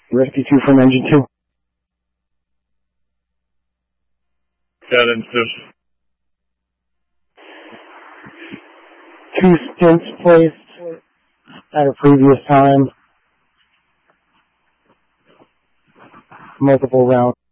Rescue 2 from engine 2. Got in 2. 2 stints placed at a previous time. Multiple rounds.